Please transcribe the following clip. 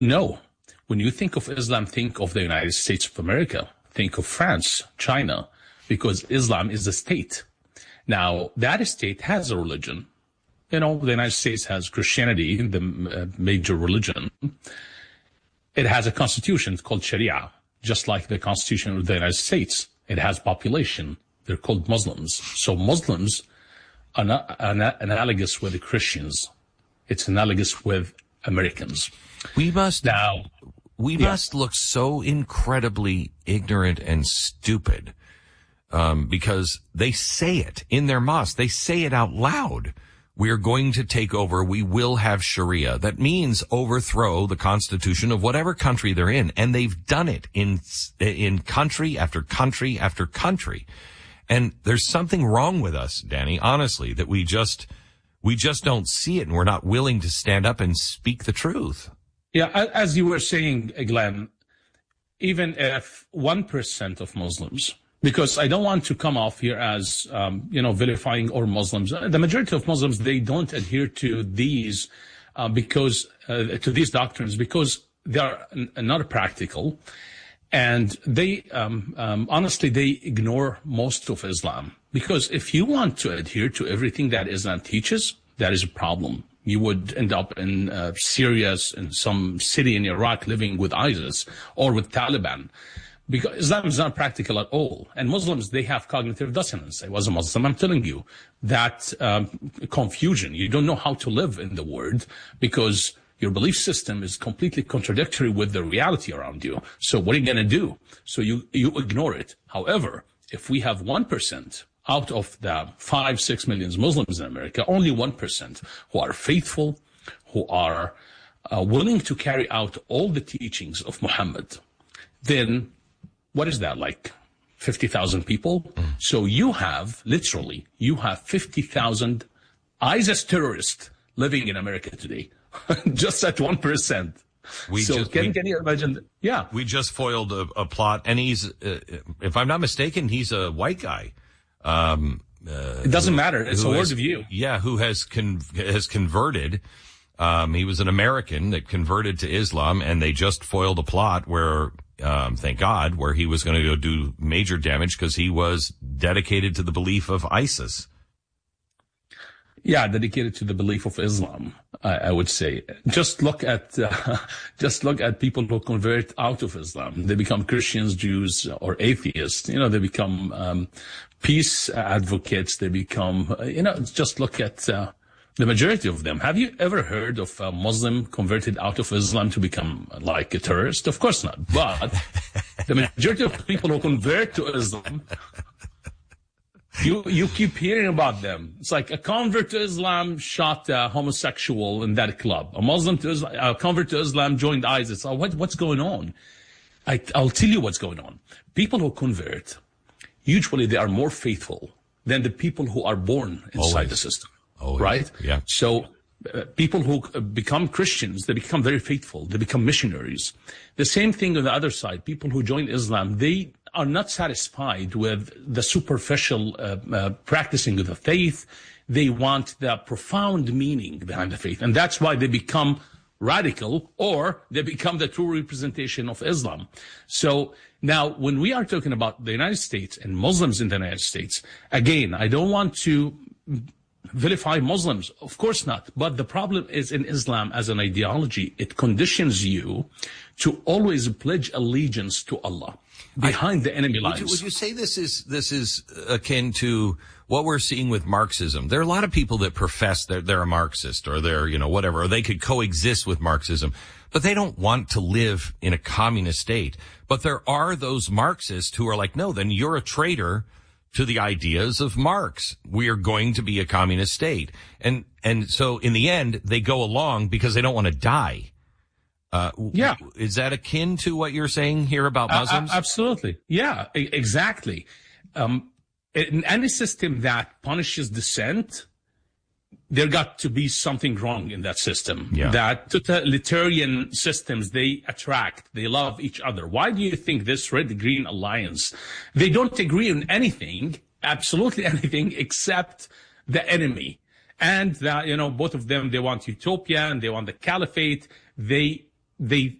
No. When you think of Islam, think of the United States of America. Think of France, China, because Islam is a state. Now, that state has a religion. The United States has Christianity, the major religion. It has a constitution called Sharia, just like the Constitution of the United States. It has population. They're called Muslims. So Muslims are not analogous with the Christians. It's analogous with Americans. We must look so incredibly ignorant and stupid because they say it in their mosque. They say it out loud. We are going to take over. We will have Sharia. That means overthrow the constitution of whatever country they're in. And they've done it in country after country after country. And there's something wrong with us, Danny, honestly, that we just don't see it, and we're not willing to stand up and speak the truth. Yeah, as you were saying, Glenn, even if 1% of Muslims, because I don't want to come off here as, vilifying all Muslims. The majority of Muslims, they don't adhere to these to these doctrines because they are not practical. And they, honestly, they ignore most of Islam. Because if you want to adhere to everything that Islam teaches, that is a problem. You would end up in Syria, in some city in Iraq, living with ISIS or with Taliban. Because Islam is not practical at all. And Muslims, they have cognitive dissonance. I was a Muslim, I'm telling you. That confusion, you don't know how to live in the world because your belief system is completely contradictory with the reality around you. So what are you going to do? So you ignore it. However, if we have 1% out of the 5-6 million Muslims in America, only 1% who are faithful, who are willing to carry out all the teachings of Muhammad, then what is that, like 50,000 people? So you have 50,000 ISIS terrorists living in America today, just at 1%. Can you imagine? Yeah. We just foiled a plot, and he's, if I'm not mistaken, he's a white guy. It doesn't matter. It's a worldview. Yeah, who has converted. He was an American that converted to Islam, and they just foiled a plot where, thank God, where he was going to go do major damage because he was dedicated to the belief of ISIS. Yeah, dedicated to the belief of Islam, I would say. Just look at people who convert out of Islam. They become Christians, Jews, or atheists. They become peace advocates. They become, just look at the majority of them. Have you ever heard of a Muslim converted out of Islam to become like a terrorist? Of course not. But the majority of people who convert to Islam, you keep hearing about them. It's like a convert to Islam shot a homosexual in that club. A convert to Islam joined ISIS. What's going on? I'll tell you what's going on. People who convert, usually they are more faithful than the people who are born inside the system. Right? Yeah. So people who become Christians, they become very faithful. They become missionaries. The same thing on the other side. People who join Islam, they are not satisfied with the superficial practicing of the faith. They want the profound meaning behind the faith. And that's why they become radical, or they become the true representation of Islam. So now when we are talking about the United States and Muslims in the United States, again, I don't want to vilify Muslims. Of course not. But the problem is in Islam as an ideology, it conditions you to always pledge allegiance to Allah behind the enemy lines. Would you say this is akin to what we're seeing with Marxism? There are a lot of people that profess they're a Marxist or they're, whatever, or they could coexist with Marxism, but they don't want to live in a communist state. But there are those Marxists who are like, no, then you're a traitor to the ideas of Marx. We are going to be a communist state. And so in the end, they go along because they don't want to die. Yeah. Is that akin to what you're saying here about Muslims? Absolutely. Yeah, exactly. In any system that punishes dissent, there got to be something wrong in that system. Yeah. That totalitarian systems, they love each other. Why do you think this red-green alliance, they don't agree on anything, absolutely anything, except the enemy. And that, both of them, they want utopia and they want the caliphate. They they